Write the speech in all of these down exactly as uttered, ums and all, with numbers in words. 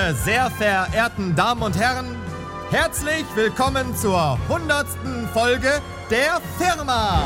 Meine sehr verehrten Damen und Herren, herzlich willkommen zur hundertsten Folge der Firma.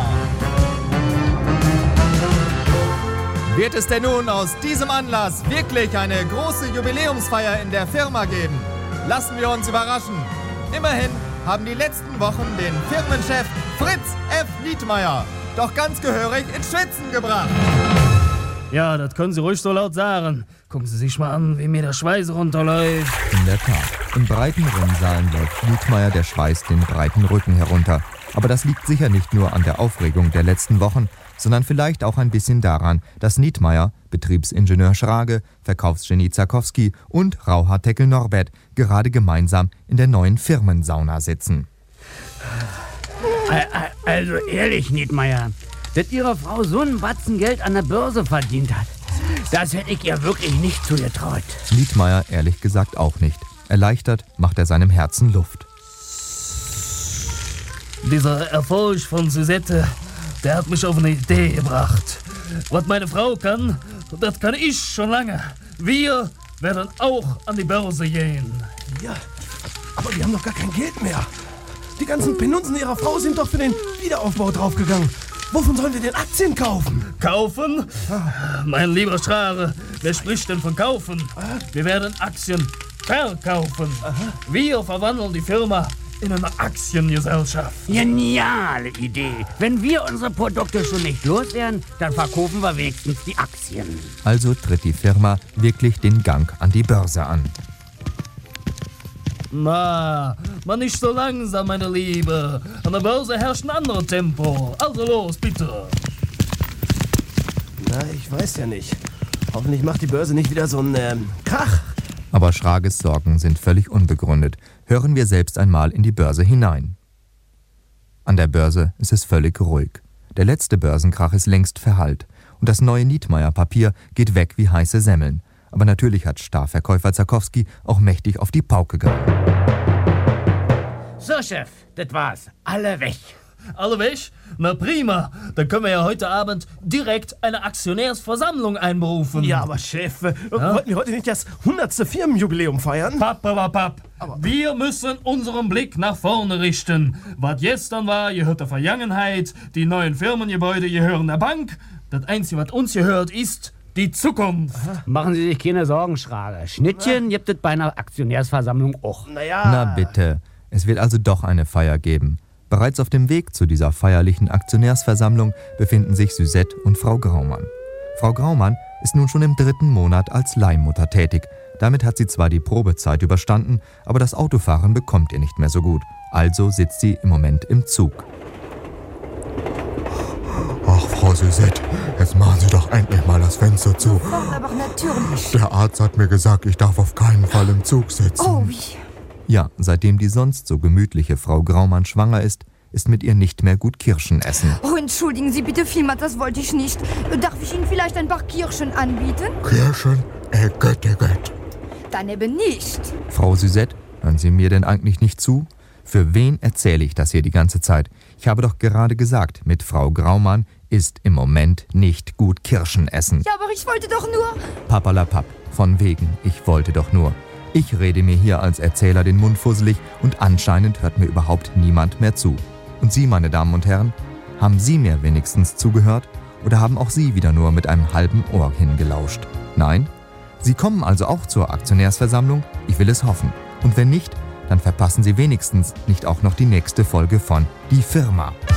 Wird es denn nun aus diesem Anlass wirklich eine große Jubiläumsfeier in der Firma geben? Lassen wir uns überraschen. Immerhin haben die letzten Wochen den Firmenchef Fritz F. Nietmeier doch ganz gehörig ins Schwitzen gebracht. Ja, das können Sie ruhig so laut sagen. Gucken Sie sich mal an, wie mir der Schweiß runterläuft. In der Tat, in breiten Rinnsalen läuft Nietmeier der Schweiß den breiten Rücken herunter. Aber das liegt sicher nicht nur an der Aufregung der letzten Wochen, sondern vielleicht auch ein bisschen daran, dass Nietmeier, Betriebsingenieur Schrage, Verkaufsgenie Zakowski und Rauharteckel Norbert gerade gemeinsam in der neuen Firmensauna sitzen. Also ehrlich, Nietmeier, dass Ihre Frau so einen Batzen Geld an der Börse verdient hat, das hätte ich ihr wirklich nicht zugetraut. Nietmeier ehrlich gesagt auch nicht. Erleichtert macht er seinem Herzen Luft. Dieser Erfolg von Suzette, der hat mich auf eine Idee gebracht. Was meine Frau kann, das kann ich schon lange. Wir werden auch an die Börse gehen. Ja, aber wir haben doch gar kein Geld mehr. Die ganzen Penunzen ihrer Frau sind doch für den Wiederaufbau draufgegangen. Wovon sollen wir denn Aktien kaufen? Kaufen? Mein lieber Schrage, wer spricht denn von kaufen? Wir werden Aktien verkaufen. Wir verwandeln die Firma in eine Aktiengesellschaft. Geniale Idee. Wenn wir unsere Produkte schon nicht loswerden, dann verkaufen wir wenigstens die Aktien. Also tritt die Firma wirklich den Gang an die Börse an. Na, man nicht so langsam, meine Liebe. An der Börse herrscht ein anderes Tempo. Also los, bitte. Na, ich weiß ja nicht. Hoffentlich macht die Börse nicht wieder so einen ähm, Krach. Aber Schrages Sorgen sind völlig unbegründet. Hören wir selbst einmal in die Börse hinein. An der Börse ist es völlig ruhig. Der letzte Börsenkrach ist längst verhallt. Und das neue Nietmeier-Papier geht weg wie heiße Semmeln. Aber natürlich hat Starverkäufer Zakowski auch mächtig auf die Pauke gehauen. So, Chef, das war's. Alle weg. Alle weg? Na prima. Dann können wir ja heute Abend direkt eine Aktionärsversammlung einberufen. Ja, aber Chef, äh, Ja? wollten wir heute nicht das hundertste Firmenjubiläum feiern? Papp, papp, papp. Wir müssen unseren Blick nach vorne richten. Was gestern war, gehört der Vergangenheit. Die neuen Firmengebäude gehören der Bank. Das Einzige, was uns gehört, ist die Zukunft. Machen Sie sich keine Sorgen, Schrage. Schnittchen gibt es bei einer Aktionärsversammlung auch. Naja. Na bitte, es wird also doch eine Feier geben. Bereits auf dem Weg zu dieser feierlichen Aktionärsversammlung befinden sich Suzette und Frau Graumann. Frau Graumann ist nun schon im dritten Monat als Leihmutter tätig. Damit hat sie zwar die Probezeit überstanden, aber das Autofahren bekommt ihr nicht mehr so gut. Also sitzt sie im Moment im Zug. Ach, Frau Suzette, jetzt machen Sie doch endlich mal das Fenster zu. Aber natürlich. Der Arzt hat mir gesagt, ich darf auf keinen Fall im Zug sitzen. Oh, wie. Ja, seitdem die sonst so gemütliche Frau Graumann schwanger ist, ist mit ihr nicht mehr gut Kirschen essen. Oh, entschuldigen Sie bitte vielmals, das wollte ich nicht. Darf ich Ihnen vielleicht ein paar Kirschen anbieten? Kirschen? Äh, Götte, Gött. Dann eben nicht. Frau Suzette, hören Sie mir denn eigentlich nicht zu? Für wen erzähle ich das hier die ganze Zeit? Ich habe doch gerade gesagt, mit Frau Graumann ist im Moment nicht gut Kirschen essen. Ja, aber ich wollte doch nur... Papperlapapp, von wegen, ich wollte doch nur. Ich rede mir hier als Erzähler den Mund fusselig und anscheinend hört mir überhaupt niemand mehr zu. Und Sie, meine Damen und Herren, haben Sie mir wenigstens zugehört oder haben auch Sie wieder nur mit einem halben Ohr hingelauscht? Nein? Sie kommen also auch zur Aktionärsversammlung? Ich will es hoffen. Und wenn nicht, dann verpassen Sie wenigstens nicht auch noch die nächste Folge von Die Firma.